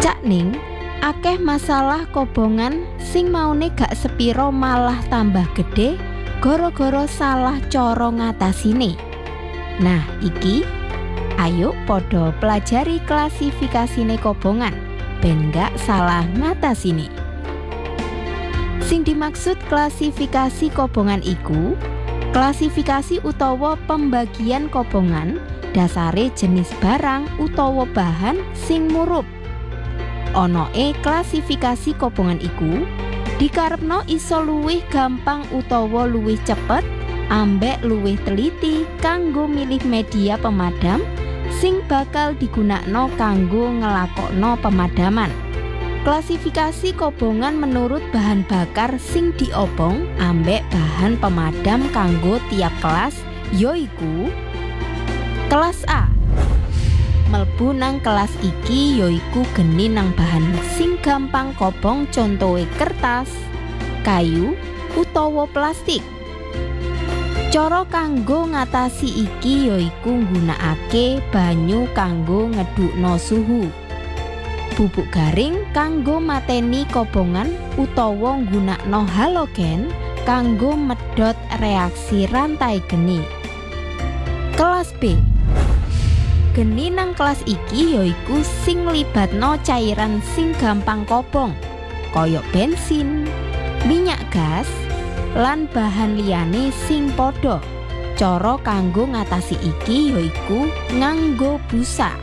Cak Ning, akeh masalah kobongan sing maune gak sepiro malah tambah gede gara-gara salah cara ngatasine. Nah, iki ayo podo pelajari klasifikasine kobongan ben gak salah ngatasine. Sing dimaksud klasifikasi kobongan iku klasifikasi utawa pembagian kobongan dasare jenis barang utawa bahan sing murup. Onoe klasifikasi kobongan iku dikarepno iso luwih gampang utawa luwih cepet ambek luwih teliti kanggo milih media pemadam sing bakal digunakno kanggo ngelakokno pemadaman. Klasifikasi kobongan menurut bahan bakar sing diobong ambek bahan pemadam kanggo tiap kelas yoiku kelas A. Melbu nang kelas iki yoiku geni nang bahan sing gampang kobong contohe kertas, kayu, utawa plastik. Cara kanggo ngatasi iki yoiku nggunakake banyu kanggo ngedukno suhu, bubuk garing kanggo mateni kobongan utawa nggunakno halogen kanggo medhot reaksi rantai geni. Kelas B. Geni nang kelas iki yoiku sing libatno cairan sing gampang kobong koyok bensin, minyak gas, lan bahan liyane sing padha. Cara kanggo ngatasi iki yoiku nganggo busa.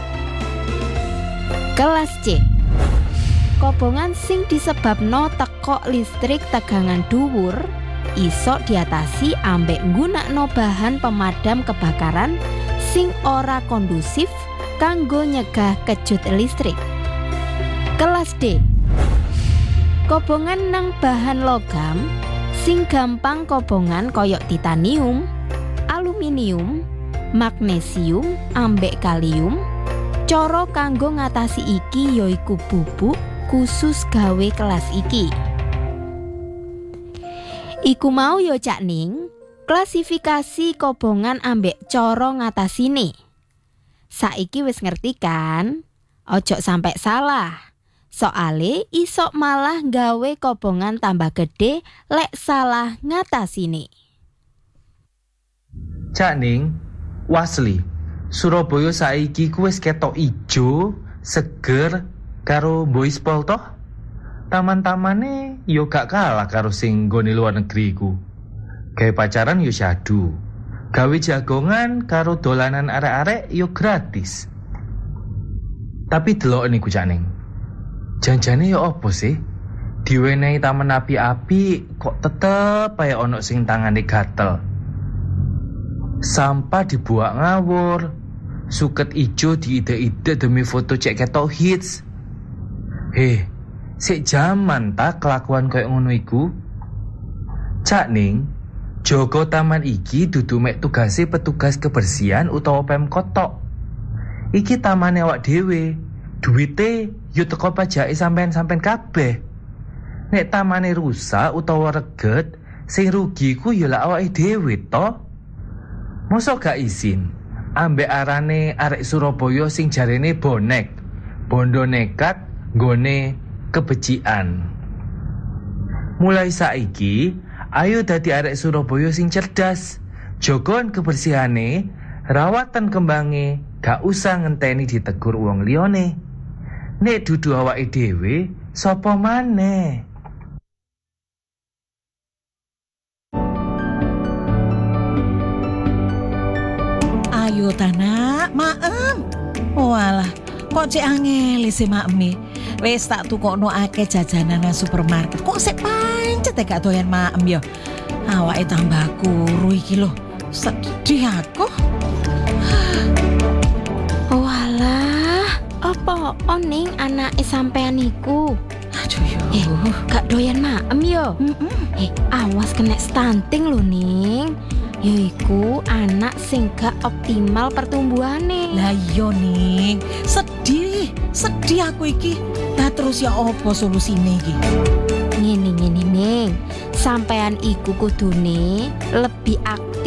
Kelas C. Kobongan sing disebabno teko listrik tegangan dhuwur iso diatasi ambek nggunakno bahan pemadam kebakaran sing ora kondusif kanggo nyegah kejut listrik. Kelas D. Kobongan nang bahan logam sing gampang kobongan koyok titanium, aluminium, magnesium, ambek kalium. Cara kanggo ngatasi iki yoiku bubuk khusus gawe kelas iki. Iku mau yo Cak Ning, klasifikasi kobongan ambek cara ngatasine. Saiki wis ngerti kan? Ojo sampai salah. Soale iso malah gawe kobongan tambah gede lek salah ngatasine. Cak Ning, wasli, Surabaya saiki ku wis ketok ijo, seger karo Boispol toh? Taman-tamane yo gak kalah karo sing nggone luar negeri ku. Gawe pacaran yo syadu. Gawe jagongan karo dolanan arek-arek yo gratis. Tapi delok niku Cak Ning. Janjane yo opo sih? Diwenehi taman api-api kok tetep ae ono sing tangane gatel. Sampah dibuak ngawur. Suket ijo diide-ide demi foto cek ketok hits. Sik jaman ta kelakuan koyo ngono iku. Cak Ning, jaga taman iki dudu mek tugase petugas kebersihan utawa Pemkot tok. Iki tamane awak dhewe. Duwite yo teko pajake sampean kabeh. Nek tamane rusak utawa reget, sing rugi ku yo lak awake dhewe to. Mosok gak izin ambek arane arek Surabaya sing jarene bonek, bondo nekat nggone kebecikan. Mulai saiki, ayo dadi arek Surabaya sing cerdas. Jogon kebersihane, rawatan kembange, gak usah ngenteni ditegur wong liyane. Nek dudu awake dhewe, sapa maneh? Ayo tanak, maem. Walah, kok cek angel sih makmi. Wes tak tukokno akeh jajanan nang supermarket. Kok sik pancet gak doyan maem yo. Awake tambah kuru iki lho. Sedih aku. Walah, apa oning anake sampean iku? Aduh yo. Gak doyan maem yo. Awas kena stunting lho Ning. Yaiku anak sing gak optimal pertumbuhane. Lah iya Ning, sedih aku iki. Lah terus ya apa solusine iki? Ngene Ning, sampean iku kudune lebih aktif